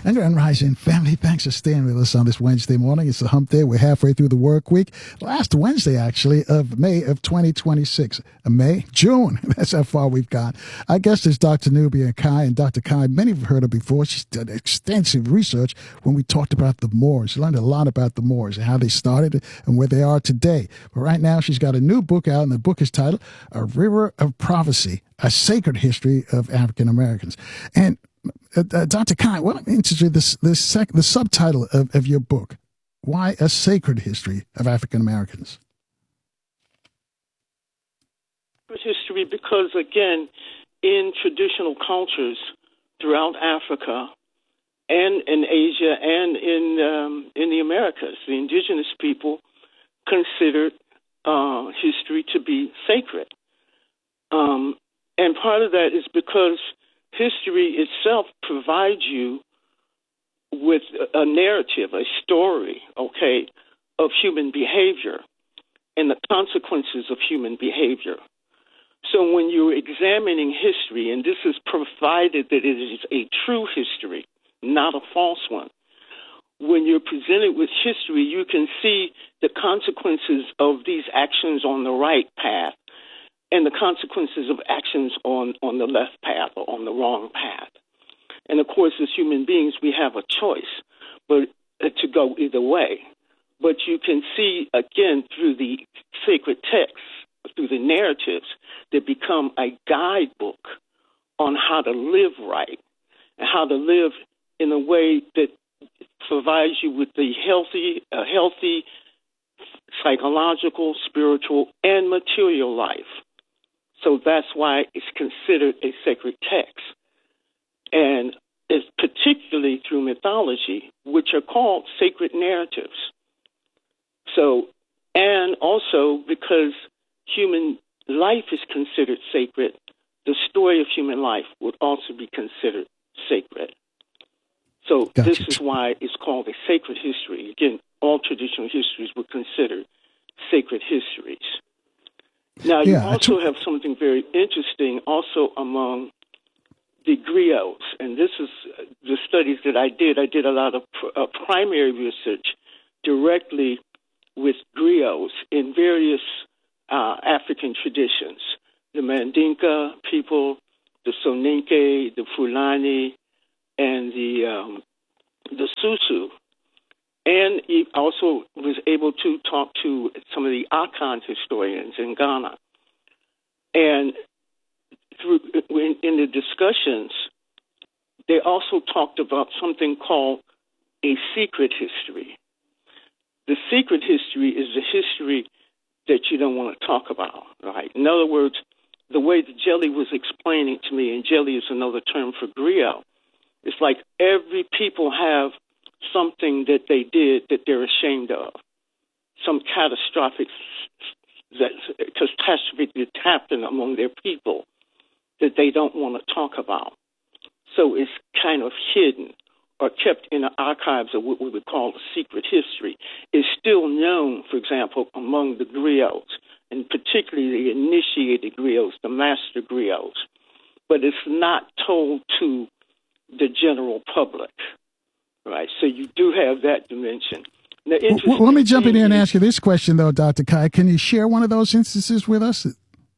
And Grand Rising family, thanks for staying with us on this Wednesday morning. It's a hump day. We're halfway through the work week. Last Wednesday, actually, of May of 2026. June. That's how far we've got. Our guest is Dr. Nubia Kai. And Dr. Kai, many have heard her before. She's done extensive research when we talked about the Moors. She learned a lot about the Moors and how they started and where they are today. But right now, she's got a new book out, and the book is titled A River of Prophecy, A Sacred History of African Americans. And Dr. Kai, what I'm interested in the subtitle of your book, Why a Sacred History of African Americans? History because, again, in traditional cultures throughout Africa and in Asia and in the Americas, the indigenous people considered history to be sacred. And part of that is because history itself provides you with a narrative, a story, okay, of human behavior and the consequences of human behavior. So when you're examining history, and this is provided that it is a true history, not a false one, when you're presented with history, you can see the consequences of these actions on the right path and the consequences of actions on the left path or on the wrong path. And of course, as human beings, we have a choice but to go either way. But you can see, again, through the sacred texts, through the narratives, that become a guidebook on how to live right and how to live in a way that provides you with the healthy psychological, spiritual, and material life. So that's why it's considered a sacred text. And it's particularly through mythology, which are called sacred narratives. So, and also because human life is considered sacred, the story of human life would also be considered sacred. So Gotcha. This is why it's called a sacred history. Again, all traditional histories were considered sacred histories. Now, you also have something very interesting also among the griots, and this is the studies that I did. I did a lot of primary research directly with griots in various African traditions, the Mandinka people, the Soninke, the Fulani, and the Susu. And he also was able to talk to some of the Akan historians in Ghana. And in the discussions, they also talked about something called a secret history. The secret history is the history that you don't want to talk about, right? In other words, the way that Jelly was explaining to me, and Jelly is another term for griot, it's like every people have something that they did that they're ashamed of, some catastrophe that happened among their people that they don't want to talk about. So it's kind of hidden or kept in the archives of what we would call a secret history. It's still known, for example, among the griots, and particularly the initiated griots, the master griots, but it's not told to the general public, right? So you do have that dimension. Now, let me jump in here and ask you this question, though, Dr. Kai. Can you share one of those instances with us?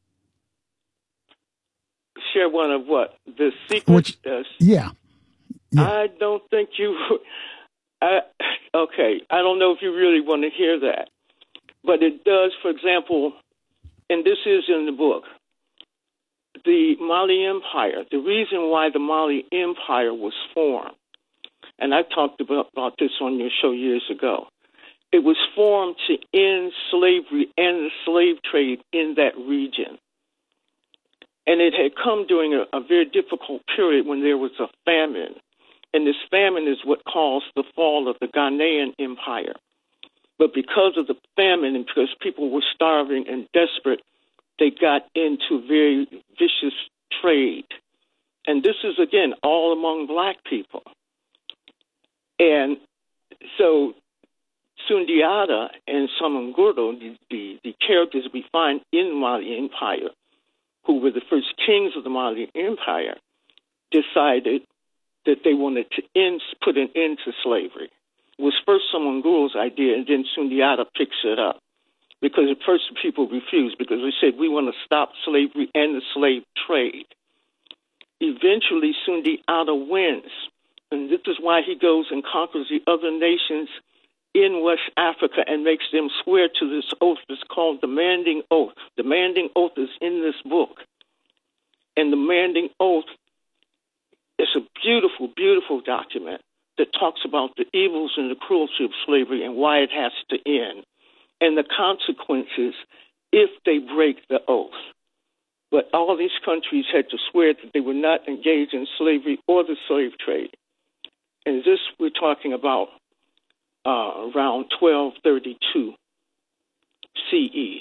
Share one of what? The secret? Yeah. I don't think you... okay, I don't know if you really want to hear that. But it does, for example, and this is in the book, the Mali Empire, the reason why the Mali Empire was formed, and I talked about this on your show years ago, it was formed to end slavery and the slave trade in that region. And it had come during a very difficult period when there was a famine. And this famine is what caused the fall of the Ghanaian Empire. But because of the famine and because people were starving and desperate, they got into very vicious trade. And this is, again, all among black people. And so Sundiata and Samangurdo, the characters we find in the Mali Empire, who were the first kings of the Mali Empire, decided that they wanted to put an end to slavery. It was first Simon Gould's idea, and then Sundiata picks it up. Because at first people refused, because they said, we want to stop slavery and the slave trade. Eventually, Sundiata wins, and this is why he goes and conquers the other nations in West Africa and makes them swear to this oath. It's called the Manding Oath. The Manding Oath is in this book. And the Manding Oath is a beautiful, beautiful document that talks about the evils and the cruelty of slavery and why it has to end, and the consequences if they break the oath. But all these countries had to swear that they would not engage in slavery or the slave trade. And this we're talking about around 1232 CE,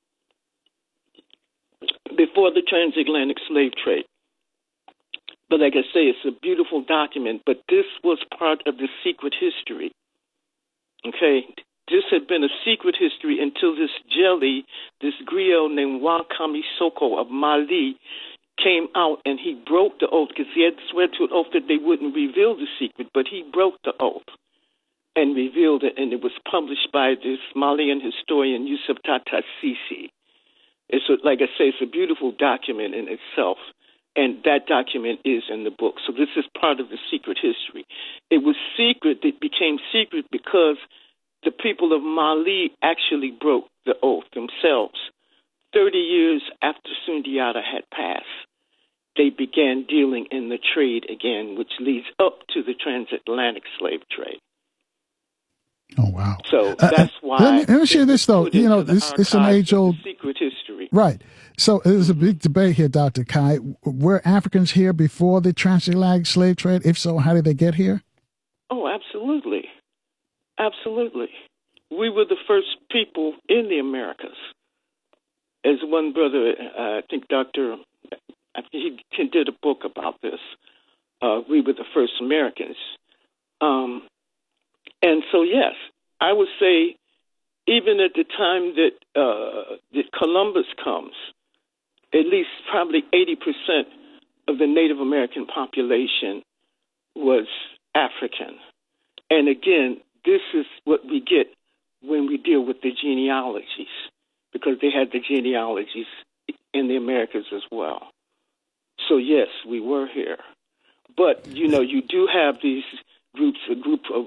before the transatlantic slave trade. But like I say, it's a beautiful document, but this was part of the secret history. Okay? This had been a secret history until this jelly, this griot named Wakami Soko of Mali, came out, and he broke the oath because he had swear to an oath that they wouldn't reveal the secret, but he broke the oath and revealed it, and it was published by this Malian historian, Yusuf Tata Sisi. Like I say, it's a beautiful document in itself, and that document is in the book. So this is part of the secret history. It was secret. It became secret because the people of Mali actually broke the oath themselves. 30 years after Sundiata had passed, they began dealing in the trade again, which leads up to the transatlantic slave trade. Oh, wow. So that's why. Let me share this, though. You know, it's an age-old secret history. Right. So there's a big debate here, Dr. Kai. Were Africans here before the transatlantic slave trade? If so, how did they get here? Oh, absolutely. Absolutely. We were the first people in the Americas. As one brother, I think he did a book about this. We were the first Americans. And so, yes, I would say even at the time that Columbus comes, at least probably 80% of the Native American population was African. And again, this is what we get when we deal with the genealogies, because they had the genealogies in the Americas as well. So, yes, we were here. But, you know, you do have these groups, a group of